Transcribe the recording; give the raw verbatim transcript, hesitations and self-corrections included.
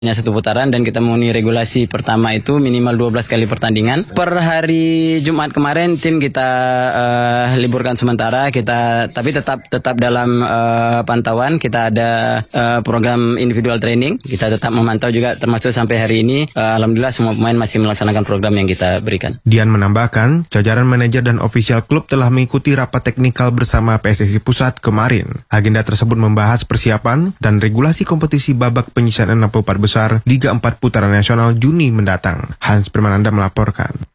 hanya satu putaran dan kita memenuhi regulasi pertama itu minimal dua belas kali pertandingan. Per hari Jumat kemarin tim kita uh, liburkan sementara, kita tapi tetap tetap dalam uh, pantauan. Kita ada uh, program individual training. Kita tetap memantau juga termasuk sampai hari ini. Uh, Alhamdulillah semua pemain masih melaksanakan program yang kita berikan. Dian menambahkan, jajaran manajer dan ofisial klub telah mengikuti rapat teknikal bersama P S S I Pusat kemarin. Agenda tersebut membahas persiapan dan regulasi kompetisi babak penyisian enam puluh empat besar Liga empat Putaran Nasional Juni mendatang. Hans Permananda melaporkan.